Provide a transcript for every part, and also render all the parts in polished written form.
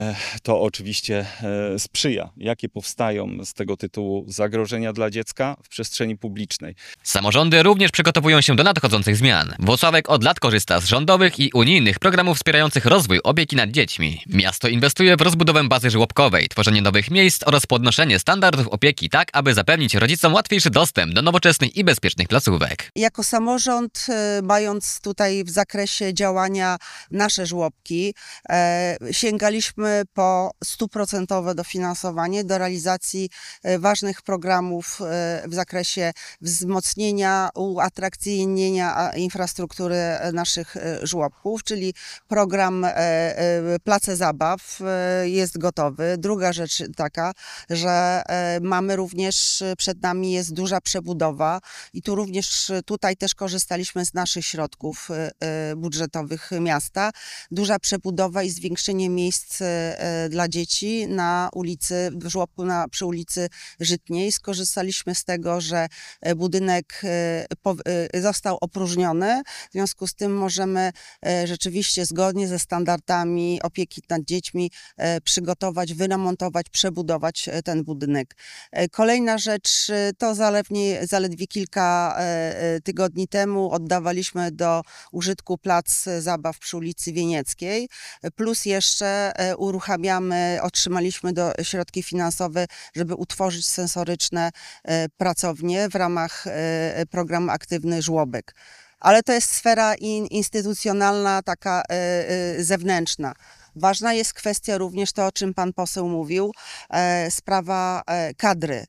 To oczywiście sprzyja. Jakie powstają z tego tytułu zagrożenia dla dziecka w przestrzeni publicznej? Samorządy również przygotowują się do nadchodzących zmian. Włocławek od lat korzysta z rządowych i unijnych programów wspierających rozwój opieki nad dziećmi. Miasto inwestuje w rozbudowę bazy żłobkowej, tworzenie nowych miejsc oraz podnoszenie standardów opieki tak, aby zapewnić rodzicom łatwiejszy dostęp do nowoczesnych i bezpiecznych placówek. Jako samorząd, mając tutaj w zakresie działania nasze żłobki, sięgaliśmy po 100% dofinansowanie do realizacji ważnych programów w zakresie wzmocnienia, uatrakcyjnienia infrastruktury naszych żłobków, czyli program Place Zabaw jest gotowy. Druga rzecz taka, że mamy również, przed nami jest duża przebudowa i tu również tutaj też korzystaliśmy z naszych środków budżetowych miasta. Duża przebudowa i zwiększenie miejsc dla dzieci na ulicy, w żłobku przy ulicy Żytniej. Skorzystaliśmy z tego, że budynek został opróżniony. W związku z tym możemy rzeczywiście zgodnie ze standardami opieki nad dziećmi przygotować, wyremontować, przebudować ten budynek. Kolejna rzecz to zaledwie kilka tygodni temu oddawaliśmy do użytku plac zabaw przy ulicy Wienieckiej, plus jeszcze otrzymaliśmy środki finansowe, żeby utworzyć sensoryczne pracownie w ramach programu Aktywny Żłobek. Ale to jest sfera instytucjonalna, taka zewnętrzna. Ważna jest kwestia również to, o czym pan poseł mówił, sprawa kadry.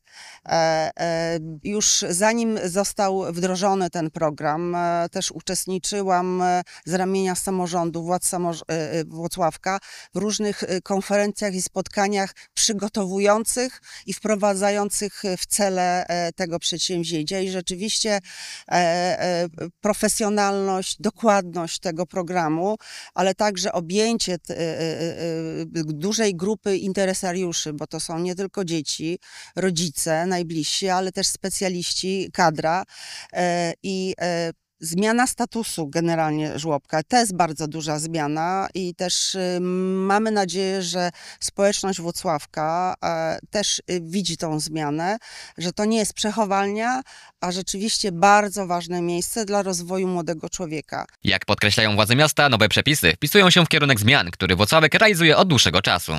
Już zanim został wdrożony ten program, też uczestniczyłam z ramienia samorządu, władz Włocławka w różnych konferencjach i spotkaniach przygotowujących i wprowadzających w cele tego przedsięwzięcia. I rzeczywiście profesjonalność, dokładność tego programu, ale także objęcie dużej grupy interesariuszy, bo to są nie tylko dzieci, rodzice najbliżsi, ale też specjaliści, kadra i zmiana statusu generalnie żłobka. To jest bardzo duża zmiana i też mamy nadzieję, że społeczność włocławka też widzi tą zmianę, że to nie jest przechowalnia, a rzeczywiście bardzo ważne miejsce dla rozwoju młodego człowieka. Jak podkreślają władze miasta, nowe przepisy wpisują się w kierunek zmian, który Włocławek realizuje od dłuższego czasu.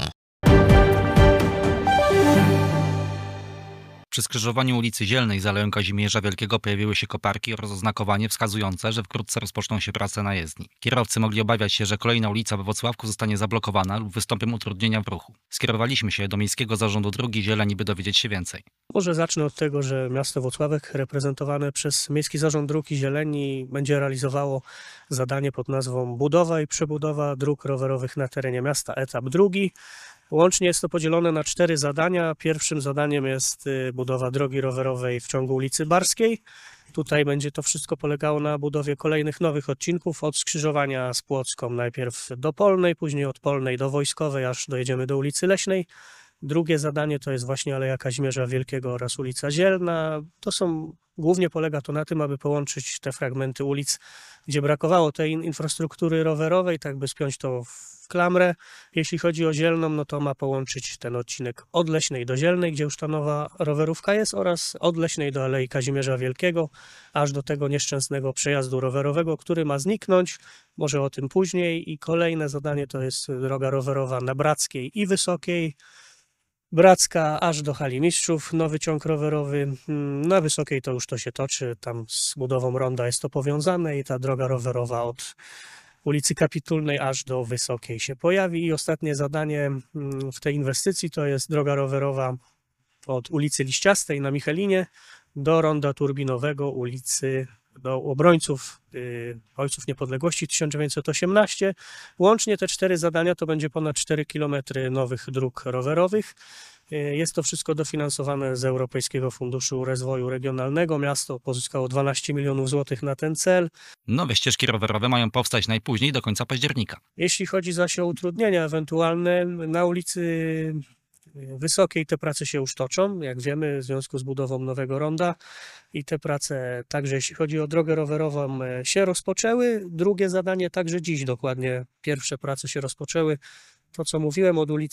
Przy skrzyżowaniu ulicy Zielnej z Aleją Kazimierza Wielkiego pojawiły się koparki oraz oznakowanie wskazujące, że wkrótce rozpoczną się prace na jezdni. Kierowcy mogli obawiać się, że kolejna ulica we Włocławku zostanie zablokowana lub wystąpią utrudnienia w ruchu. Skierowaliśmy się do Miejskiego Zarządu Dróg Zieleni, by dowiedzieć się więcej. Może zacznę od tego, że miasto Włocławek reprezentowane przez Miejski Zarząd Dróg Zieleni będzie realizowało zadanie pod nazwą budowa i przebudowa dróg rowerowych na terenie miasta, etap drugi. Łącznie jest to podzielone na 4 zadania. Pierwszym zadaniem jest budowa drogi rowerowej w ciągu ulicy Barskiej. Tutaj będzie to wszystko polegało na budowie kolejnych nowych odcinków od skrzyżowania z Płocką, najpierw do Polnej, później od Polnej do Wojskowej, aż dojedziemy do ulicy Leśnej. Drugie zadanie to jest właśnie Aleja Kazimierza Wielkiego oraz ulica Zielna. Głównie polega to na tym, aby połączyć te fragmenty ulic, gdzie brakowało tej infrastruktury rowerowej, tak by spiąć to w klamrę. Jeśli chodzi o Zielną, no to ma połączyć ten odcinek od Leśnej do Zielnej, gdzie już ta nowa rowerówka jest, oraz od Leśnej do Alei Kazimierza Wielkiego, aż do tego nieszczęsnego przejazdu rowerowego, który ma zniknąć. Może o tym później. I kolejne zadanie to jest droga rowerowa na Brackiej i Wysokiej. Bracka aż do Hali Mistrzów, nowy ciąg rowerowy. Na Wysokiej to już to się toczy, tam z budową ronda jest to powiązane i ta droga rowerowa od ulicy Kapitulnej aż do Wysokiej się pojawi. I ostatnie zadanie w tej inwestycji to jest droga rowerowa od ulicy Liściastej na Michelinie do ronda turbinowego do obrońców Ojców Niepodległości 1918. Łącznie te 4 zadania to będzie ponad 4 km nowych dróg rowerowych. Jest to wszystko dofinansowane z Europejskiego Funduszu Rozwoju Regionalnego. Miasto pozyskało 12 milionów złotych na ten cel. Nowe ścieżki rowerowe mają powstać najpóźniej do końca października. Jeśli chodzi zaś o utrudnienia ewentualne, na ulicy Wysokiej te prace się już toczą, jak wiemy, w związku z budową nowego ronda i te prace także jeśli chodzi o drogę rowerową się rozpoczęły. Drugie zadanie także dziś dokładnie pierwsze prace się rozpoczęły. to co mówiłem od ulicy